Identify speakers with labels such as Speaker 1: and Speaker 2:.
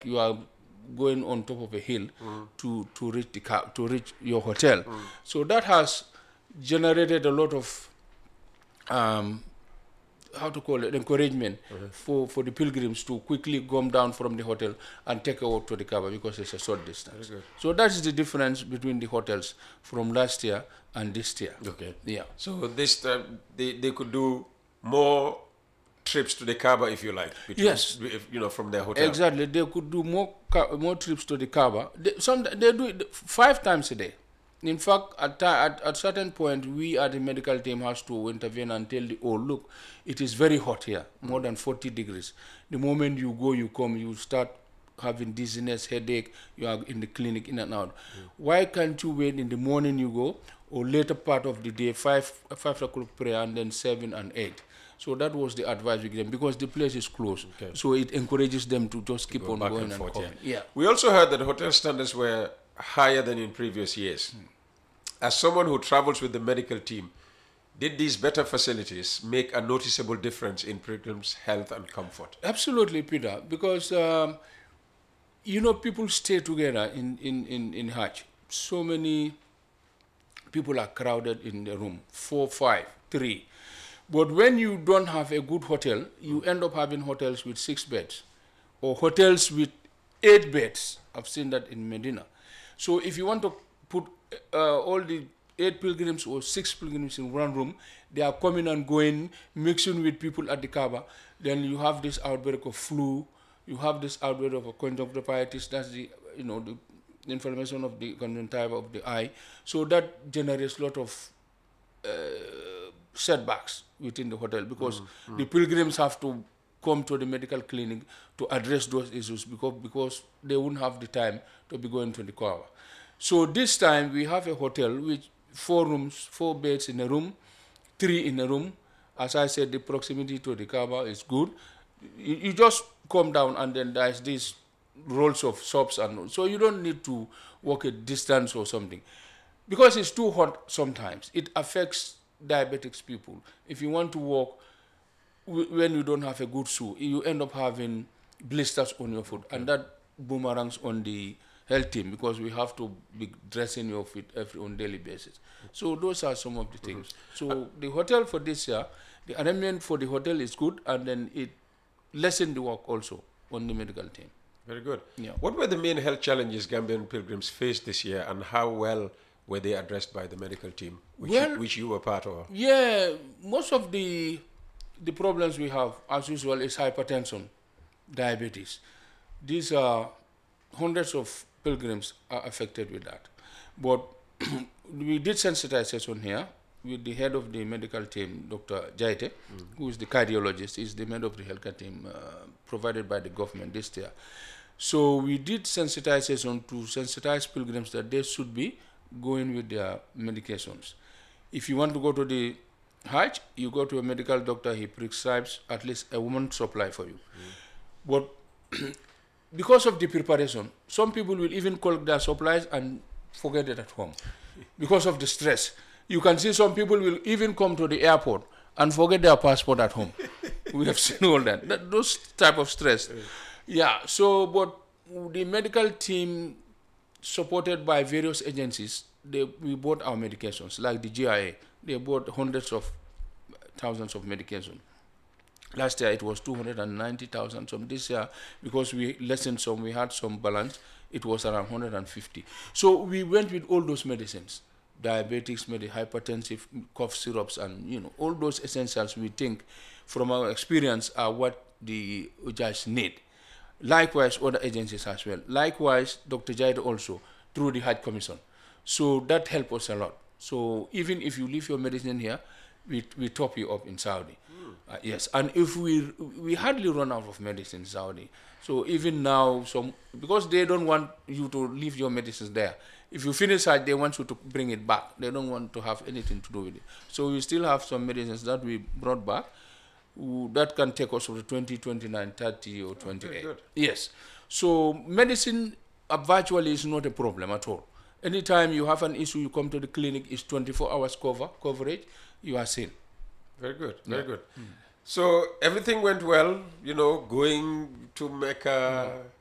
Speaker 1: you are going on top of a hill to reach to reach your hotel. So that has generated a lot of how to call it, encouragement for the pilgrims to quickly come down from the hotel and take a walk to the Kaaba because it's a short distance. So that's the difference between the hotels from last year and this year.
Speaker 2: Okay.
Speaker 1: Yeah.
Speaker 2: So this time they could do more trips to the Kaaba, if you like.
Speaker 1: Yes.
Speaker 2: From their hotel.
Speaker 1: Exactly. They could do more trips to the Kaaba. They do it 5 times a day. In fact, at certain point, we at the medical team has to intervene and tell the, oh, look, it is very hot here, more than 40 degrees. The moment you go, you come, you start having dizziness, headache, you are in the clinic, in and out. Why can't you wait in the morning you go, or later part of the day, 5 o'clock prayer, and then 7 and 8? So that was the advice we gave them, because the place is closed. Okay. So it encourages them to just keep on going and coming. Yeah.
Speaker 2: We also heard that hotel standards were higher than in previous years. As someone who travels with the medical team, did these better facilities make a noticeable difference in pilgrims' health and comfort?
Speaker 1: Absolutely, Peter, because people stay together in Hajj. So many people are crowded in the room, 4, 5, 3. But when you don't have a good hotel, you end up having hotels with 6 beds or hotels with 8 beds. I've seen that in Medina. So if you want to put all the 8 pilgrims or 6 pilgrims in one room, they are coming and going, mixing with people at the Kaaba. Then you have this outbreak of flu, you have this outbreak of a conjunctivitis, that's the inflammation of the conjunctiva of the eye. So that generates a lot of setbacks within the hotel, because the pilgrims have to come to the medical clinic to address those issues because they wouldn't have the time to be going to the Kaaba. So this time we have a hotel with 4 rooms, 4 beds in a room, 3 in a room. As I said, the proximity to the Kaaba is good. You just come down and then there's these rolls of shops, and so you don't need to walk a distance or something. Because it's too hot sometimes, it affects diabetics people. If you want to walk when you don't have a good shoe, you end up having blisters on your foot, and that boomerangs on the health team, because we have to be dressing your feet on daily basis. So those are some of the things. So the hotel for this year, the arrangement for the hotel is good, and then it lessened the work also on the medical team.
Speaker 2: Very good.
Speaker 1: Yeah.
Speaker 2: What were the main health challenges Gambian pilgrims faced this year, and how well were they addressed by the medical team, which you were part of?
Speaker 1: Yeah, most of the problems we have, as usual, is hypertension, diabetes. These are hundreds of pilgrims are affected with that. But we did sensitization here with the head of the medical team, Dr. Jaite, who is the cardiologist, is the head of the healthcare team provided by the government this year. So we did sensitization to sensitize pilgrims that they should be going with their medications. If you want to go to the Hajj, you go to a medical doctor, he prescribes at least a month's supply for you. But because of the preparation, some people will even collect their supplies and forget it at home because of the stress. You can see some people will even come to the airport and forget their passport at home. We have seen all that. Those type of stress. Yeah, so, but the medical team, supported by various agencies, we bought our medications, like the GIA. They bought hundreds of thousands of medication. Last year it was 290,000. So this year, because we lessened some, we had some balance, it was around 150. So we went with all those medicines, diabetics, hypertensive, cough syrups, and all those essentials we think from our experience are what the Ujaj need. Likewise, other agencies as well. Likewise, Dr. Jaid also, through the Hajj Commission. So that helped us a lot. So even if you leave your medicine here, we top you up in Saudi. Yes, and if we hardly run out of medicine in Saudi. So even now, because they don't want you to leave your medicines there. If you finish Hajj, they want you to bring it back. They don't want to have anything to do with it. So we still have some medicines that we brought back that can take us to 20, 29, 30, or 28.
Speaker 2: Very good.
Speaker 1: Yes. So medicine virtually is not a problem at all. Anytime you have an issue, you come to the clinic, it's 24 hours coverage, you are seen.
Speaker 2: Very good, very good. So everything went well, going to Mecca,